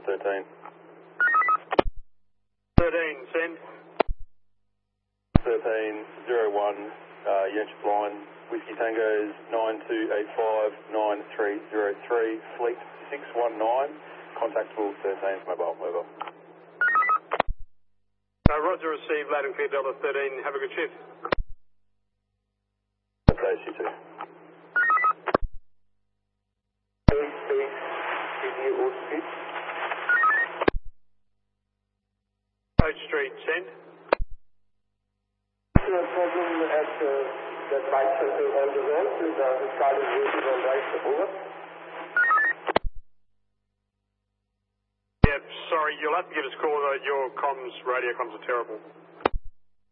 13. 13, send. 1301, Yench Blind, Whiskey Tango's 92859303, Fleet 619, contactable 13, mobile, over. Roger, received, loud and clear, Delta 13, have a good shift. Okay, you too. Coach Street, send. A problem at the bike center on the road, the car is waiting on right, over. Yeah, sorry, you'll have to give us a call, your comms, radio comms are terrible.